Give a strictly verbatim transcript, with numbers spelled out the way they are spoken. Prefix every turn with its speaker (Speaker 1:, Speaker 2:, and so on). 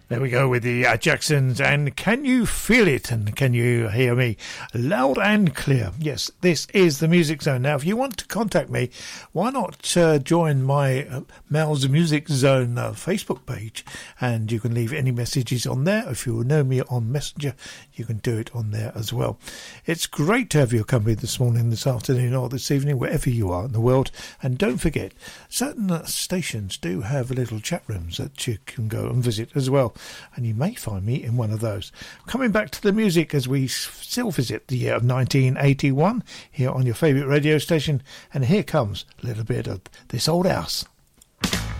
Speaker 1: There we go with the uh, Jacksons, and Can You Feel It? And Can You Hear Me? Loud and clear. Yes, this is the Music Zone. Now, if you want to contact me, why not uh, join my uh, Mel's Music Zone uh, Facebook page, and you can leave any messages on there. If you know me on Messenger, you can do it on there as well. It's great to have your company this morning, this afternoon, or this evening, wherever you are in the world. And don't forget, certain uh, stations do have little chat rooms that you can go and visit as well. And you may find me in one of those. Coming back to the music as we still visit the year of nineteen eighty-one here on your favourite radio station. And here comes a little bit of This Old House.